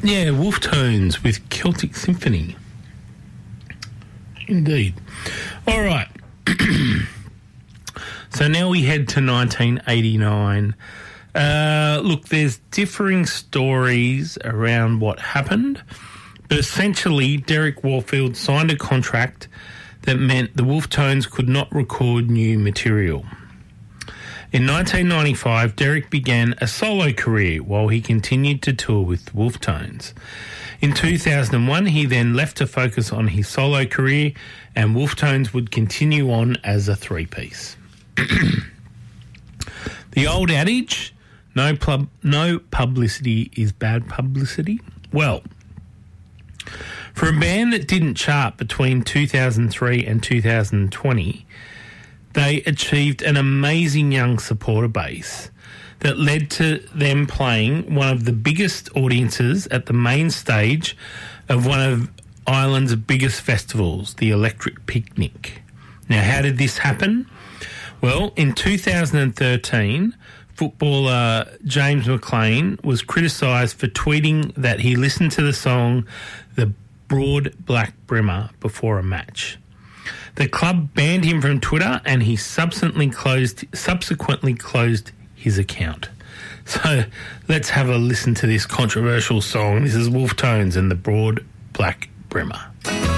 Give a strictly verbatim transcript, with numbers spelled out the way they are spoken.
Yeah, Wolf Tones with Celtic Symphony. Indeed. All right. So now we head to nineteen eighty-nine. Uh, look, there's differing stories around what happened, but essentially Derek Warfield signed a contract that meant the Wolf Tones could not record new material. In nineteen ninety-five, Derek began a solo career while he continued to tour with Wolf Tones. In two thousand one, he then left to focus on his solo career, and Wolf Tones would continue on as a three-piece. The old adage, no, pub- no publicity is bad publicity. Well, for a band that didn't chart between two thousand three and two thousand twenty, they achieved an amazing young supporter base that led to them playing one of the biggest audiences at the main stage of one of Ireland's biggest festivals, the Electric Picnic. Now, how did this happen? Well, in two thousand thirteen, footballer James McLean was criticised for tweeting that he listened to the song The Broad Black Brimmer before a match. The club banned him from Twitter, and he subsequently closed subsequently closed his account. So let's have a listen to this controversial song. This is Wolf Tones and The Broad Black Brimmer.